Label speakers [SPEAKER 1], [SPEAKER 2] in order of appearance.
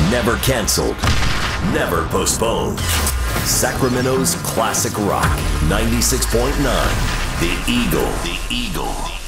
[SPEAKER 1] Never canceled, never postponed. Sacramento's classic rock, 96.9, The Eagle. The Eagle.